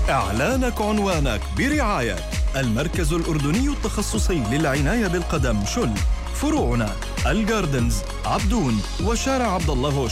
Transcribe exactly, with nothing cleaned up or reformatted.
إعلانك عنوانك برعاية المركز الأردني التخصصي للعناية بالقدم شل. فروعنا الجاردنز، عبدون، وشارع عبد الله